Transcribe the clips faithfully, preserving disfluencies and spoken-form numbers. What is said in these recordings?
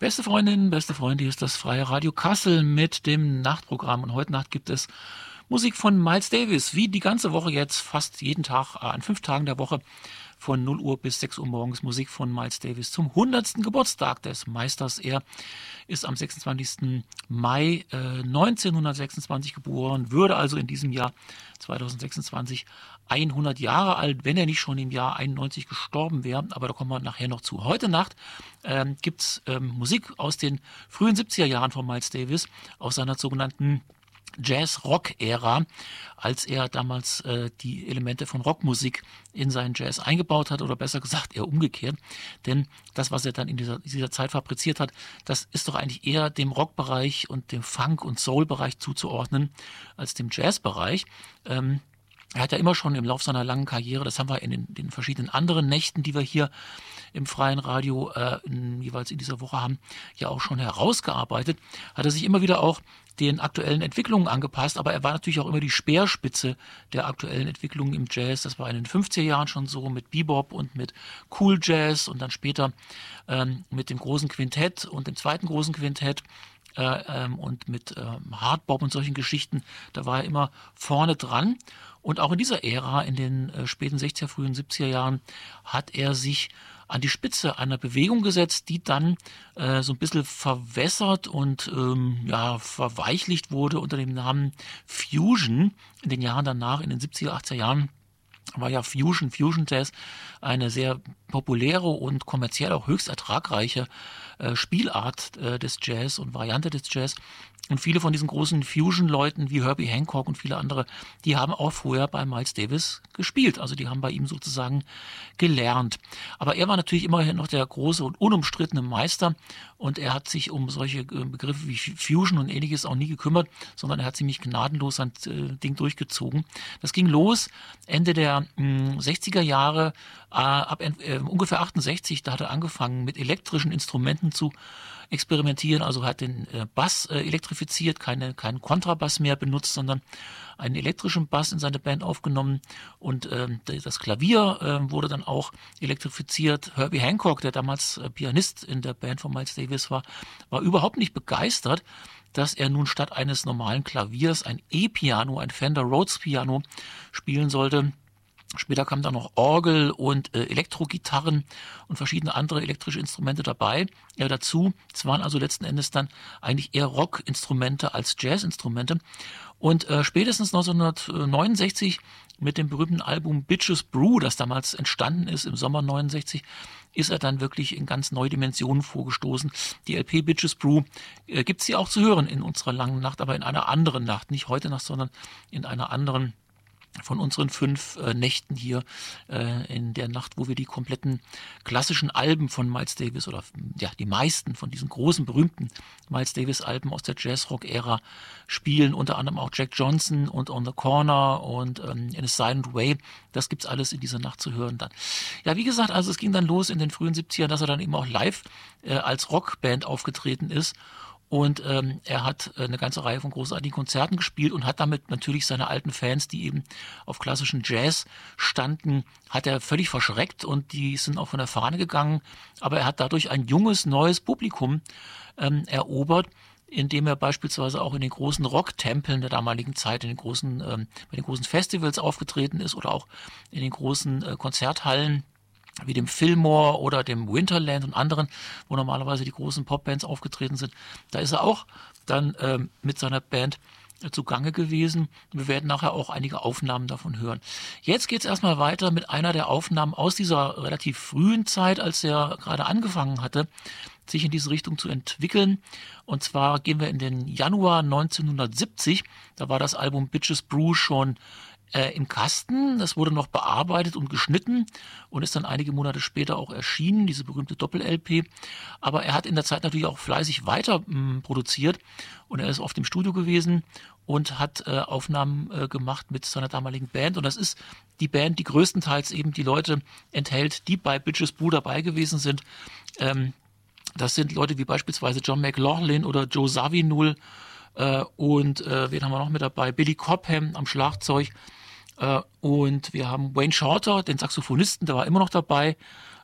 Beste Freundinnen, beste Freunde, hier ist das Freie Radio Kassel mit dem Nachtprogramm. Und heute Nacht gibt es Musik von Miles Davis, wie die ganze Woche jetzt, fast jeden Tag, äh, an fünf Tagen der Woche, von null Uhr bis sechs Uhr morgens Musik von Miles Davis zum hundertsten Geburtstag des Meisters. Er ist am sechsundzwanzigsten Mai äh, neunzehnhundertsechsundzwanzig geboren, würde also in diesem Jahr zweitausendsechsundzwanzig hundert Jahre alt, wenn er nicht schon im Jahr einundneunzig gestorben wäre, aber da kommen wir nachher noch zu. Heute Nacht ähm, gibt es ähm, Musik aus den frühen siebziger Jahren von Miles Davis, aus seiner sogenannten Jazz-Rock-Ära, als er damals äh, die Elemente von Rockmusik in seinen Jazz eingebaut hat, oder besser gesagt eher umgekehrt. Denn das, was er dann in dieser, dieser Zeit fabriziert hat, das ist doch eigentlich eher dem Rockbereich und dem Funk- und Soul-Bereich zuzuordnen als dem Jazz-Bereich. Ähm, Er hat ja immer schon im Laufe seiner langen Karriere, das haben wir in den, den verschiedenen anderen Nächten, die wir hier im freien Radio äh, in, jeweils in dieser Woche haben, ja auch schon herausgearbeitet, hat er sich immer wieder auch den aktuellen Entwicklungen angepasst, aber er war natürlich auch immer die Speerspitze der aktuellen Entwicklungen im Jazz. Das war in den fünfziger Jahren schon so mit Bebop und mit Cool Jazz und dann später ähm, mit dem großen Quintett und dem zweiten großen Quintett. Äh, ähm, und mit ähm, Hardbop und solchen Geschichten, da war er immer vorne dran. Und auch in dieser Ära, in den äh, späten sechziger, frühen siebziger Jahren, hat er sich an die Spitze einer Bewegung gesetzt, die dann äh, so ein bisschen verwässert und ähm, ja, verweichlicht wurde unter dem Namen Fusion. In den Jahren danach, in den siebziger, achtziger Jahren, war ja Fusion, Fusion Jazz eine sehr populäre und kommerziell auch höchst ertragreiche äh, Spielart äh, des Jazz und Variante des Jazz. Und viele von diesen großen Fusion-Leuten wie Herbie Hancock und viele andere, die haben auch vorher bei Miles Davis gespielt. Also die haben bei ihm sozusagen gelernt. Aber er war natürlich immerhin noch der große und unumstrittene Meister. Und er hat sich um solche Begriffe wie Fusion und ähnliches auch nie gekümmert, sondern er hat ziemlich gnadenlos sein äh, Ding durchgezogen. Das ging los Ende der mh, sechziger Jahre, äh, ab äh, ungefähr achtundsechzig, da hat er angefangen mit elektrischen Instrumenten zu experimentieren, also hat den äh, Bass äh, elektrifiziert, keine, keinen Kontrabass mehr benutzt, sondern einen elektrischen Bass in seine Band aufgenommen und ähm, das Klavier äh, wurde dann auch elektrifiziert. Herbie Hancock, der damals äh, Pianist in der Band von Miles Davis war, war überhaupt nicht begeistert, dass er nun statt eines normalen Klaviers ein E-Piano, ein Fender Rhodes Piano spielen sollte. Später kamen dann noch Orgel und äh, Elektrogitarren und verschiedene andere elektrische Instrumente dabei. Ja, dazu, es waren also letzten Endes dann eigentlich eher Rockinstrumente als Jazzinstrumente. Und äh, spätestens neunzehnhundertneunundsechzig mit dem berühmten Album Bitches Brew, das damals entstanden ist im Sommer neunundsechzig, ist er dann wirklich in ganz neue Dimensionen vorgestoßen. Die L P Bitches Brew äh, gibt es hier auch zu hören in unserer langen Nacht, aber in einer anderen Nacht, nicht heute Nacht, sondern in einer anderen von unseren fünf äh, Nächten hier äh, in der Nacht, wo wir die kompletten klassischen Alben von Miles Davis oder ja die meisten von diesen großen, berühmten Miles Davis-Alben aus der Jazz-Rock-Ära spielen, unter anderem auch Jack Johnson und On the Corner und ähm, In a Silent Way. Das gibt's alles in dieser Nacht zu hören dann. Ja, wie gesagt, also es ging dann los in den frühen siebzigern, dass er dann eben auch live äh, als Rockband aufgetreten ist. Und ähm, er hat äh, eine ganze Reihe von großartigen Konzerten gespielt und hat damit natürlich seine alten Fans, die eben auf klassischen Jazz standen, hat er völlig verschreckt und die sind auch von der Fahne gegangen. Aber er hat dadurch ein junges, neues Publikum ähm, erobert, indem er beispielsweise auch in den großen Rocktempeln der damaligen Zeit, in den großen, ähm, bei den großen Festivals aufgetreten ist oder auch in den großen äh, Konzerthallen wie dem Fillmore oder dem Winterland und anderen, wo normalerweise die großen Popbands aufgetreten sind. Da ist er auch dann ähm, mit seiner Band äh, zugange gewesen. Wir werden nachher auch einige Aufnahmen davon hören. Jetzt geht's erstmal weiter mit einer der Aufnahmen aus dieser relativ frühen Zeit, als er gerade angefangen hatte, sich in diese Richtung zu entwickeln. Und zwar gehen wir in den Januar neunzehnhundertsiebzig. Da war das Album Bitches Brew schon Äh, im Kasten. Das wurde noch bearbeitet und geschnitten und ist dann einige Monate später auch erschienen, diese berühmte Doppel-L P. Aber er hat in der Zeit natürlich auch fleißig weiter mh, produziert und er ist oft im Studio gewesen und hat äh, Aufnahmen äh, gemacht mit seiner damaligen Band. Und das ist die Band, die größtenteils eben die Leute enthält, die bei Bitches Brew dabei gewesen sind. Ähm, das sind Leute wie beispielsweise John McLaughlin oder Joe Zawinul äh, und äh, wen haben wir noch mit dabei? Billy Cobham am Schlagzeug. Und wir haben Wayne Shorter, den Saxophonisten, der war immer noch dabei.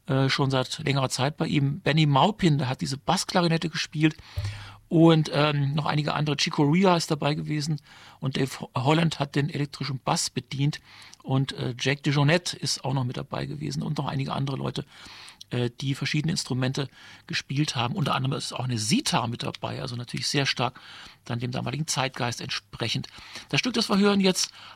äh, schon seit längerer Zeit bei ihm. Benny Maupin, der hat diese Bassklarinette gespielt. Und ähm, noch einige andere. Chico Rea ist dabei gewesen und Dave Holland hat den elektrischen Bass bedient und äh, Jake DeJohnette ist auch noch mit dabei gewesen und noch einige andere Leute, äh, die verschiedene Instrumente gespielt haben. Unter anderem ist auch eine Sitar mit dabei, also natürlich sehr stark dann dem damaligen Zeitgeist entsprechend. Das Stück, das wir hören jetzt,